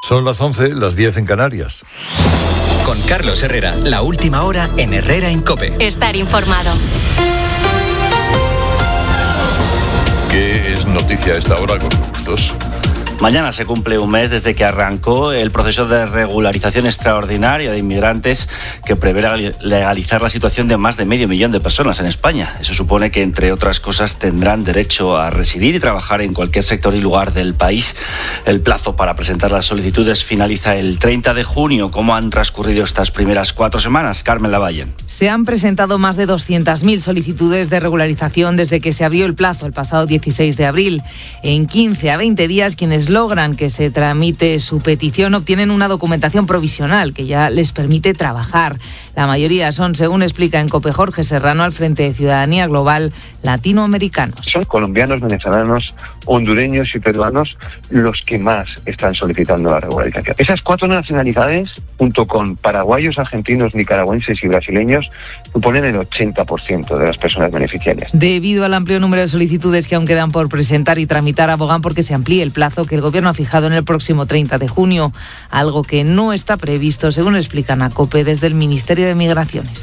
Son las 11, las 10 en Canarias. Con Carlos Herrera, la última hora en Herrera en COPE. Estar informado. ¿Qué es noticia a esta hora con Bustos? Mañana se cumple un mes desde que arrancó el proceso de regularización extraordinaria de inmigrantes que prevé legalizar la situación de más de 500.000 de personas en España. Eso supone que, entre otras cosas, tendrán derecho a residir y trabajar en cualquier sector y lugar del país. El plazo para presentar las solicitudes finaliza el 30 de junio. ¿Cómo han transcurrido estas primeras 4 semanas? Carmen Lavalle. Se han presentado más de 200.000 solicitudes de regularización desde que se abrió el plazo el pasado 16 de abril. En 15 a 20 días, quienes logran que se tramite su petición obtienen una documentación provisional que ya les permite trabajar. La mayoría son, según explica en COPE Jorge Serrano, al Frente de Ciudadanía Global, latinoamericanos. Son colombianos, venezolanos, hondureños y peruanos los que más están solicitando la regularización. Esas 4 nacionalidades, junto con paraguayos, argentinos, nicaragüenses y brasileños, suponen el 80% de las personas beneficiarias. Debido al amplio número de solicitudes que aún quedan por presentar y tramitar, abogan porque se amplíe el plazo que el Gobierno ha fijado en el próximo 30 de junio, algo que no está previsto, según explican a COPE desde el Ministerio de Migraciones.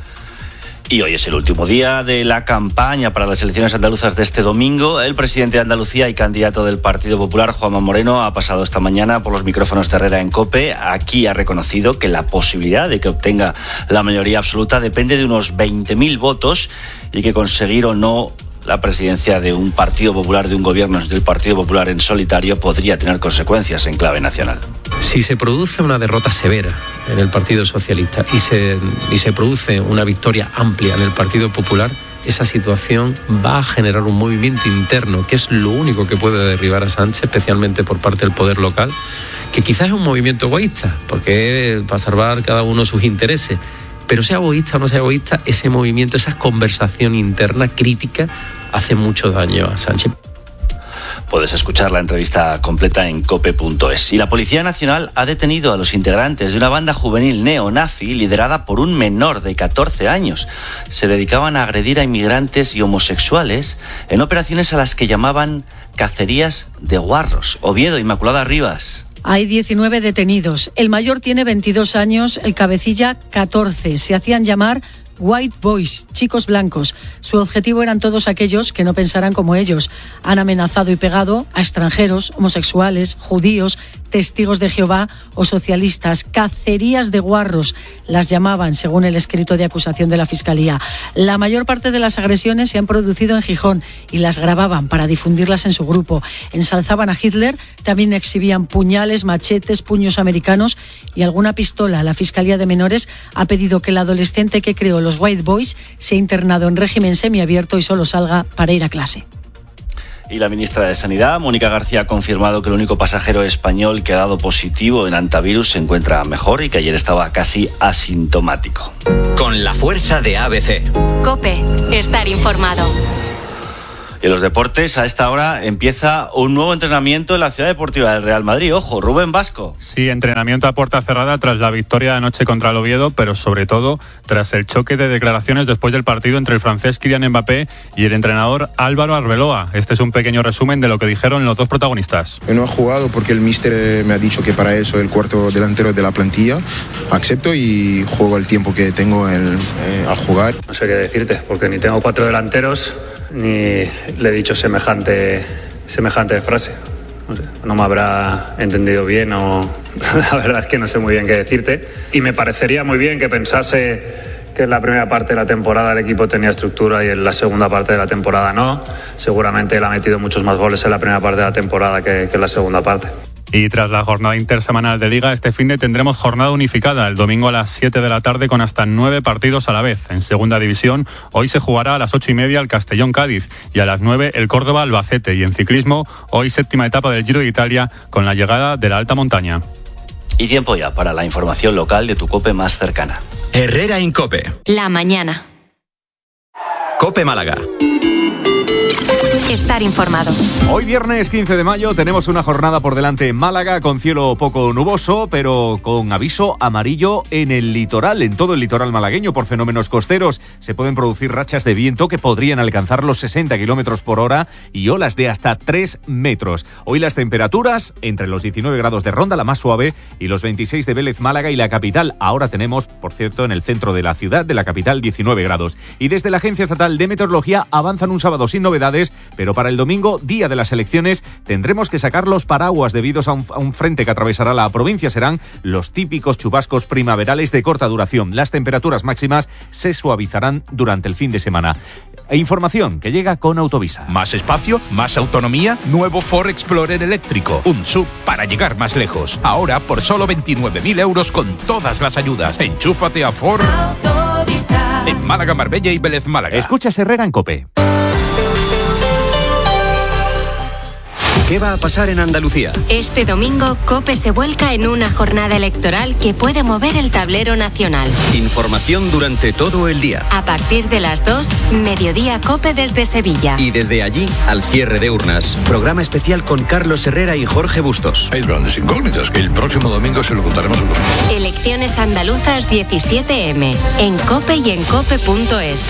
Y hoy es el último día de la campaña para las elecciones andaluzas de este domingo. El presidente de Andalucía y candidato del Partido Popular, Juanma Moreno, ha pasado esta mañana por los micrófonos de Herrera en COPE. Aquí ha reconocido que la posibilidad de que obtenga la mayoría absoluta depende de unos 20.000 votos y que conseguir o no la presidencia de un Partido Popular, de un gobierno del Partido Popular en solitario, podría tener consecuencias en clave nacional. Si se produce una derrota severa en el Partido Socialista y se produce una victoria amplia en el Partido Popular, esa situación va a generar un movimiento interno, que es lo único que puede derribar a Sánchez, especialmente por parte del poder local, que quizás es un movimiento egoísta, porque es para salvar cada uno sus intereses. Pero sea egoísta o no sea egoísta, ese movimiento, esa conversación interna crítica hace mucho daño a Sánchez. Puedes escuchar la entrevista completa en cope.es. Y la Policía Nacional ha detenido a los integrantes de una banda juvenil neonazi liderada por un menor de 14 años. Se dedicaban a agredir a inmigrantes y homosexuales en operaciones a las que llamaban cacerías de guarros. Oviedo, Inmaculada Rivas. Hay 19 detenidos. El mayor tiene 22 años, el cabecilla 14. Se hacían llamar White Boys, chicos blancos. Su objetivo eran todos aquellos que no pensaran como ellos. Han amenazado y pegado a extranjeros, homosexuales, judíos, testigos de Jehová o socialistas. Cacerías de guarros las llamaban, según el escrito de acusación de la Fiscalía. La mayor parte de las agresiones se han producido en Gijón y las grababan para difundirlas en su grupo. Ensalzaban a Hitler, también exhibían puñales, machetes, puños americanos y alguna pistola. La Fiscalía de Menores ha pedido que el adolescente que creó los White Boys sea internado en régimen semiabierto y solo salga para ir a clase. Y la ministra de Sanidad, Mónica García, ha confirmado que el único pasajero español que ha dado positivo en antivirus se encuentra mejor y que ayer estaba casi asintomático. Con la fuerza de ABC. COPE. Estar informado. Y en los deportes, a esta hora empieza un nuevo entrenamiento en la Ciudad Deportiva del Real Madrid. Ojo, Rubén Vasco. Sí, entrenamiento a puerta cerrada tras la victoria de anoche contra el Oviedo, pero sobre todo tras el choque de declaraciones después del partido entre el francés Kylian Mbappé y el entrenador Álvaro Arbeloa. Este es un pequeño resumen de lo que dijeron los dos protagonistas. No he jugado porque el míster me ha dicho que para eso el cuarto delantero de la plantilla. Acepto y juego el tiempo que tengo a jugar. No sé qué decirte, porque ni tengo 4 delanteros ni le he dicho semejante frase. No me habrá entendido bien o la verdad es que no sé muy bien qué decirte. Y me parecería muy bien que pensase que en la primera parte de la temporada el equipo tenía estructura y en la segunda parte de la temporada no. Seguramente él ha metido muchos más goles en la primera parte de la temporada que en la segunda parte. Y tras la jornada intersemanal de Liga, este finde tendremos jornada unificada el domingo a las 7 de la tarde con hasta 9 partidos a la vez. En segunda división, hoy se jugará a las 8:30 el Castellón-Cádiz y a las 9 el Córdoba-Albacete. Y en ciclismo, hoy séptima etapa del Giro de Italia con la llegada de la alta montaña. Y tiempo ya para la información local de tu COPE más cercana. Herrera en COPE. La mañana. COPE Málaga. Estar informado. Hoy viernes 15 de mayo tenemos una jornada por delante en Málaga con cielo poco nuboso, pero con aviso amarillo en el litoral, en todo el litoral malagueño por fenómenos costeros. Se pueden producir rachas de viento que podrían alcanzar los 60 kilómetros por hora y olas de hasta 3 metros. Hoy las temperaturas entre los 19 grados de Ronda, la más suave, y los 26 de Vélez, Málaga y la capital. Ahora tenemos, por cierto, en el centro de la ciudad, de la capital, 19 grados. Y desde la Agencia Estatal de Meteorología avanzan un sábado sin novedades, pero para el domingo, día de las elecciones, tendremos que sacar los paraguas debido a un frente que atravesará la provincia. Serán los típicos chubascos primaverales de corta duración. Las temperaturas máximas se suavizarán durante el fin de semana. E información que llega con Autovisa. Más espacio, más autonomía, nuevo Ford Explorer eléctrico. Un SUV para llegar más lejos. Ahora por solo 29.000 euros con todas las ayudas. Enchúfate a Ford Autovisa. En Málaga, Marbella y Vélez, Málaga. Escuchas Herrera en COPE. ¿Qué va a pasar en Andalucía? Este domingo, COPE se vuelca en una jornada electoral que puede mover el tablero nacional. Información durante todo el día. A partir de las 2, Mediodía COPE desde Sevilla. Y desde allí, al cierre de urnas. Programa especial con Carlos Herrera y Jorge Bustos. Hay grandes incógnitas que el próximo domingo se lo contaremos a los medios. Elecciones andaluzas 17M. En COPE y en COPE.es.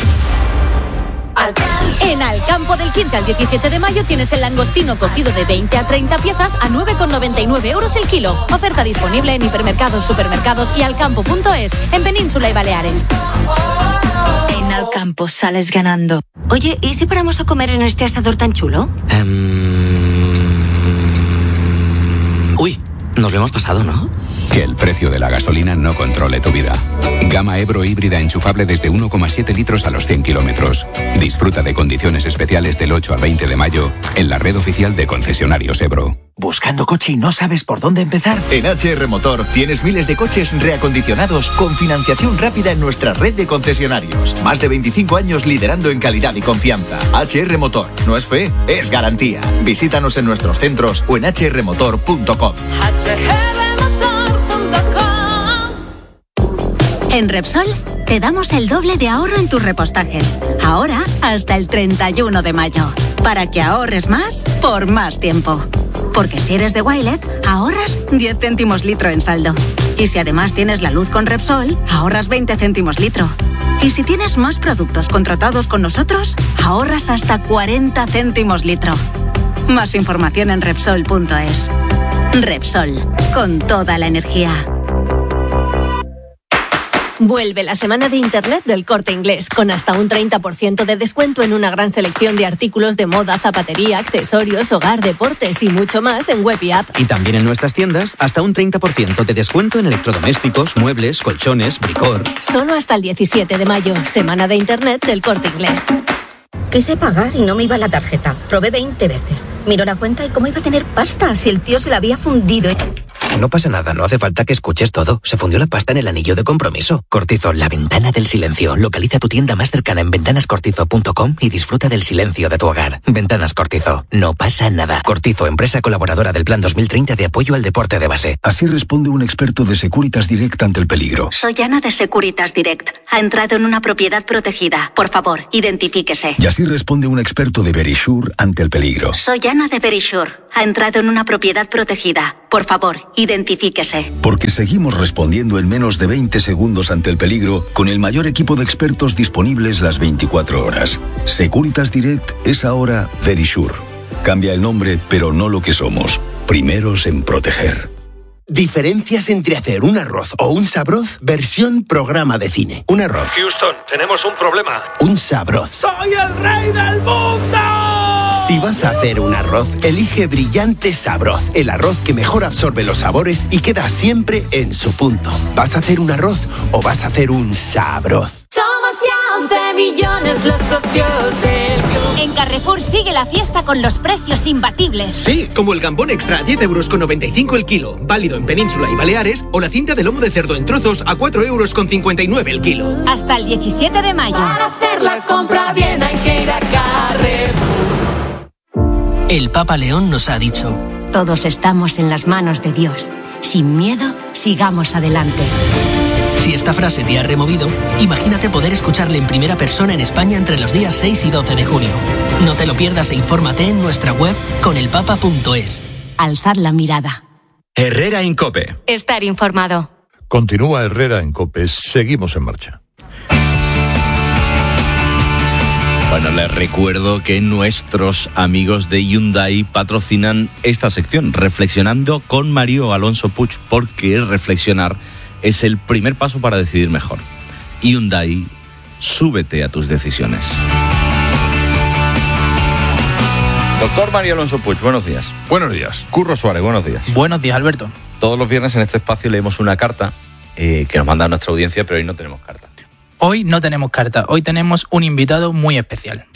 En Alcampo del 15 al 17 de mayo tienes el langostino cocido de 20 a 30 piezas a 9,99 euros el kilo. Oferta disponible en hipermercados, supermercados y alcampo.es, en Península y Baleares. En Alcampo sales ganando. Oye, ¿y si paramos a comer en este asador tan chulo? Uy, nos lo hemos pasado, ¿no? Que el precio de la gasolina no controle tu vida. Gama Ebro híbrida enchufable desde 1,7 litros a los 100 kilómetros. Disfruta de condiciones especiales del 8 al 20 de mayo en la red oficial de concesionarios Ebro. ¿Buscando coche y no sabes por dónde empezar? En HR Motor tienes miles de coches reacondicionados con financiación rápida en nuestra red de concesionarios. Más de 25 años liderando en calidad y confianza. HR Motor. No es fe, es garantía. Visítanos en nuestros centros o en hrmotor.com. En Repsol te damos el doble de ahorro en tus repostajes. Ahora hasta el 31 de mayo. Para que ahorres más por más tiempo. Porque si eres de Wilet, ahorras 10 céntimos litro en saldo. Y si además tienes la luz con Repsol, ahorras 20 céntimos litro. Y si tienes más productos contratados con nosotros, ahorras hasta 40 céntimos litro. Más información en Repsol.es. Repsol, con toda la energía. Vuelve la semana de Internet del Corte Inglés, con hasta un 30% de descuento en una gran selección de artículos de moda, zapatería, accesorios, hogar, deportes y mucho más en web y app. Y también en nuestras tiendas, hasta un 30% de descuento en electrodomésticos, muebles, colchones, bricor. Solo hasta el 17 de mayo, semana de Internet del Corte Inglés. Quise pagar y no me iba la tarjeta. Probé 20 veces. Miró la cuenta y cómo iba a tener pasta si el tío se la había fundido. No pasa nada, no hace falta que escuches todo. Se fundió la pasta en el anillo de compromiso. Cortizo, la ventana del silencio. Localiza tu tienda más cercana en ventanascortizo.com y disfruta del silencio de tu hogar. Ventanas Cortizo, no pasa nada. Cortizo, empresa colaboradora del Plan 2030 de apoyo al deporte de base. Así responde un experto de Securitas Direct ante el peligro. Soy Ana de Securitas Direct. Ha entrado en una propiedad protegida. Por favor, identifíquese. Y así responde un experto de Verisure ante el peligro. Soy Ana de Verisure. Ha entrado en una propiedad protegida. Por favor, identifíquese. Porque seguimos respondiendo en menos de 20 segundos ante el peligro con el mayor equipo de expertos disponibles las 24 horas. Securitas Direct es ahora Verisure. Cambia el nombre, pero no lo que somos. Primeros en proteger. Diferencias entre hacer un arroz o un sabroz versión programa de cine. Un arroz. Houston, tenemos un problema. Un sabroz. ¡Soy el rey del mundo! Si vas a hacer un arroz, elige Brillante Sabroz, el arroz que mejor absorbe los sabores y queda siempre en su punto. ¿Vas a hacer un arroz o vas a hacer un sabroz? Somos ya 11 millones los socios del club. En Carrefour sigue la fiesta con los precios imbatibles. Sí, como el gambón extra a 10,95 € el kilo, válido en Península y Baleares, o la cinta de lomo de cerdo en trozos a 4,59 € el kilo. Hasta el 17 de mayo. Para hacer la compra bien hay que ir a Carrefour. El Papa León nos ha dicho: todos estamos en las manos de Dios. Sin miedo, sigamos adelante. Si Si esta frase te ha removido, imagínate poder escucharle en primera persona en España entre los días 6 y 12 de junio. No te lo pierdas e infórmate en nuestra web conelpapa.es. Alzad la mirada. Herrera en COPE. Estar informado. Continúa Herrera en COPE. Seguimos en marcha. Bueno, les recuerdo que nuestros amigos de Hyundai patrocinan esta sección, Reflexionando con Mario Alonso Puig, porque reflexionar es el primer paso para decidir mejor. Hyundai, súbete a tus decisiones. Doctor Mario Alonso Puig, buenos días. Buenos días. Curro Suárez, buenos días. Buenos días, Alberto. Todos los viernes en este espacio leemos una carta que nos manda nuestra audiencia, pero hoy no tenemos carta. Hoy no tenemos carta, hoy tenemos un invitado muy especial.